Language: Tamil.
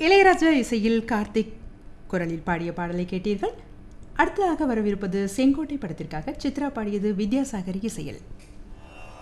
இளையராஜா இசையில் கார்த்திக் குரலில் பாடிய பாடலை கேட்டீர்கள். அடுத்ததாக வரவிருப்பது செங்கோட்டை படத்திற்காக சித்ரா பாடியது வித்யாசாகர் இசையில்.